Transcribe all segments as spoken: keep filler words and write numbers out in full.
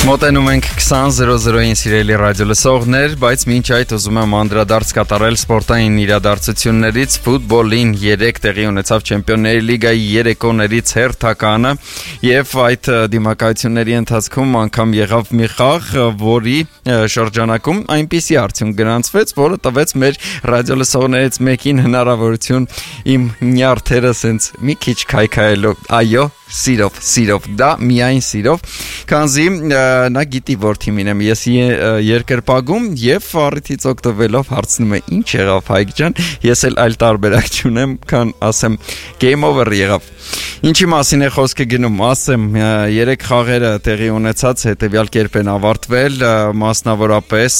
Մոտենում ենք twenty zero zero-ին սիրելի ռադիո լսողներ, բայց մինչ այդ ուզում եմ անդրադարձ կատարել սպորտային իրադարձություններից ֆուտբոլին երեք տեղի ունեցավ Չեմպիոնների լիգայի երեկոներից հերթականը եւ այդ դիմակայությունների ընթացքում անգամ եղավ մի խաղ, որի շրջանակում այնպիսի արդյունք գրանցվեց, որը տվեց մեր ռադիո լսողներից մեկին հնարավորություն իմ նյարդերը սենց մի քիչ քայքայելով, այո, սիրով, սիրով, դա միայն սիրով, քանզի նա գիտի որ թիմին եմ ես երկրպագում եւ առիթից օգտվելով հարցնում է ինչ եղավ Հայկ ջան, ես էլ այլ տարբերակ չունեմ, քան ասեմ game over եղավ։ Ինչի մասին է խոսքը գնում, ասեմ երեք խաղերը տեղի ունեցած հետեւյալ կերպ են ավարտվել, մասնավորապես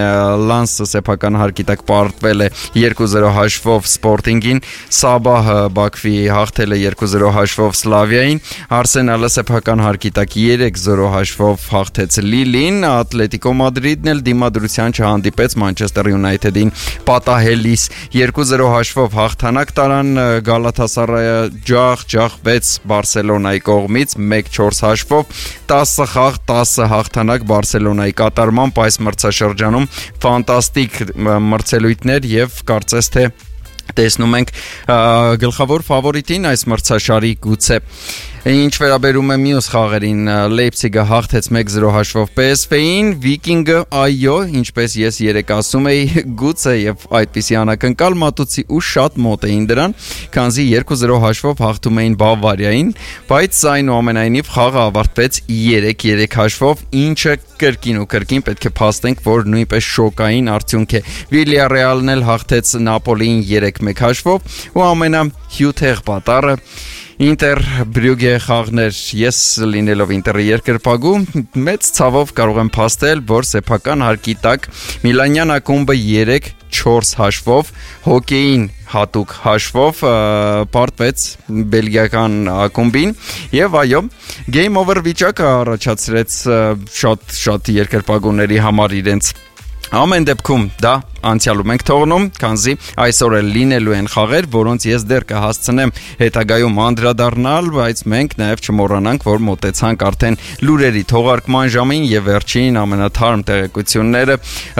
Լանսը սեփական հարկի տակ պարտվել է two zero հաշվով Սպորտինգին, Սաբահը Բաքվի հաղթել է two zero հաշվով Սլավիային, Արսենալը սեփական հարկի տակ three zero հաշվով հաղթեց Լիլին, Ատլետիկո Մադրիդն էլ դիմադրության չհանդիպեց Մանչեսթեր Յունայթեդին պատահելիս two zero հաշվով հաղթանակ տարան, Գալաթասարայը ջախ ջախվեց Բարսելոնայի կողմից one four հաշվով, ten խաղ ten հաղթանակ Բարսելոնայի կատարմամբ այս մրցաշրջանում ֆանտաստիկ մրցելույթներ եւ կարծես թե տեսնում ենք գլխավոր ֆավորիտին այս մրցաշարի գուցե Ինչ վերաբերում է մյուս խաղերին, Լեյպցիգը հաղթեց one zero հաշվով Պի Էս Վի-ին, Վիկինգը, այո, ինչպես ես երեք ասում էի, գուցե եւ այդպիսի անակնկալ մատուցի ու շատ մոտ էին դրան, քանզի two zero հաշվով հաղթում էին Բավարիային, բայց այնուամենայնիվ խաղը ավարտվեց three three հաշվով, ինչը կրկին ու կրկին պետք է փաստենք, որ նույնպես շոկային արդյունք է։ Վիլիարեալն էլ հաղթեց Նապոլիին three one հաշվով ու ամենահյութեղ պատառը Ինտեր Բրյուգե խաղներ ես լինելով Ինտերի երկրպագու մեծ ցավով կարող եմ փաստել, որ սեփական հարկի տակ Միլանյան ակումբը three four հաշվով հոկեին հատուկ հաշվով պարտվեց բելգիական ակումբին եւ այո game over վիճակը առաջացրեց շատ շատ երկրպագուների համար իրենց Ամեն դեպքում դա անցյալում ենք թողնում, քանզի այսօր էլ լինելու են խաղեր, որոնց ես դեռ կհասցնեմ հետագայում անդրադառնալ, բայց մենք նաև չմոռանանք, որ մոտեցանք արդեն լուրերի թողարկման ժամին եւ վերջին ամենաթարմ տեղեկությունները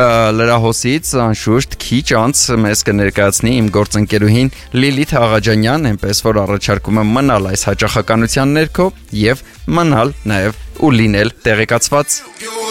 լրահոսից անշուշտ քիչ անց մեզ կներկայացնի իմ գործընկերուհին Լիլիթ Աղաջանյան, այնպես որ առաջարկում եմ մնալ այս հաճախականության ներքո եւ մնալ նաև ու լինել տեղեկացված